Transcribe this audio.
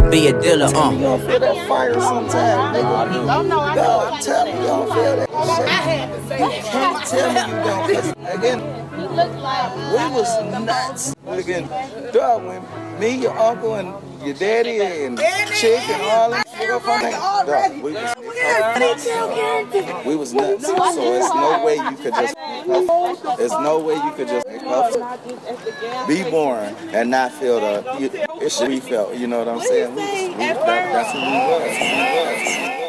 be a dealer. You don't feel that fire sometimes, nigga. Oh no, I know. Dog, tell me you don't feel that shit. I had to say that. Can't tell me you don't. 'Cause again, You look like we was nuts. Again, dog, when me, your uncle, and your daddy, and chick, and all that shit up on that, dog, we was nuts. So it's no way you could just, there's no way you could just be born and not feel the, it should be felt. You know what I'm saying? That's who we was.